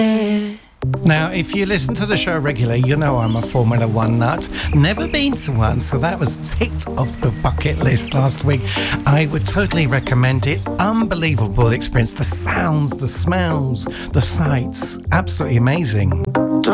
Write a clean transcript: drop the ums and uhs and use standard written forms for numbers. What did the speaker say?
Now, if you listen to the show regularly, you know I'm a Formula One nut. Never been to one, so that was ticked off the bucket list last week. I would totally recommend it. Unbelievable experience. The sounds, the smells, the sights. Absolutely amazing.